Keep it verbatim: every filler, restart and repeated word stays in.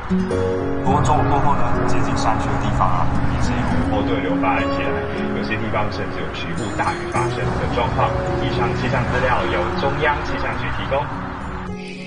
不过中午过后呢，接近山区的地方啊，也是有波对流发展起来，有些地方甚至有局部大雨发生的状况。以上气象资料由中央气象局提供。